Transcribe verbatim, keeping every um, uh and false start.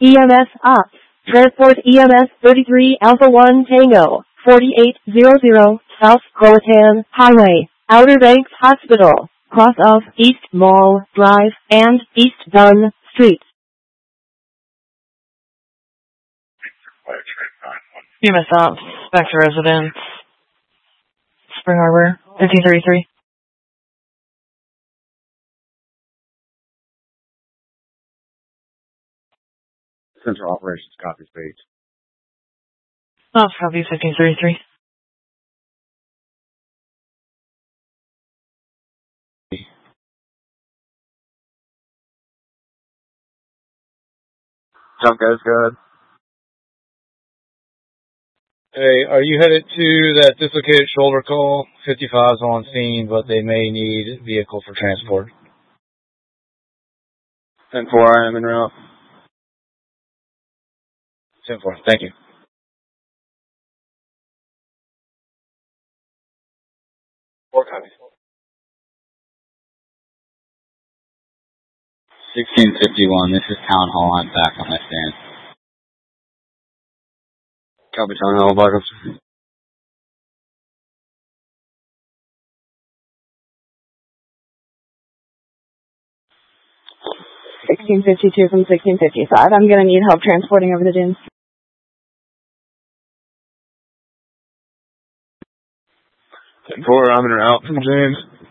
E M S ops. Transport E M S thirty-three Alpha one Tango, forty-eight hundred South Croatan Highway, Outer Banks Hospital, cross of East Mall Drive and East Dunn Street. E M S ops, back to residence, Spring Harbor, fifteen thirty-three. Central Operations, copy page. Ops, copy fifteen thirty-three. Jump goes good. Hey, are you headed to that dislocated shoulder call? fifty-five's on scene, but they may need a vehicle for transport. ten four, I am en route. ten four, thank you. Four copies. sixteen fifty-one, this is Town Hall. I'm back on my stand. Copy, Town Hall, back up. sixteen fifty-two from sixteen fifty-five. I'm going to need help transporting over the dunes. ten four, I'm en route from James.